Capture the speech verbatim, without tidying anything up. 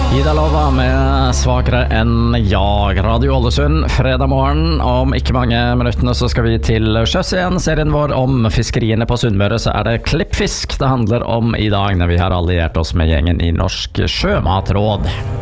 Ida Lova med Svakere enn jag. Radio Ålesund, fredag morgen. Om ikke mange minuttene så skal vi til sjøs igjen. Serien vår om fiskeriene på Sunnmøre, så er det klippfisk det handler om i dag, når vi har alliert oss med gjengen i Norsk Sjømatråd.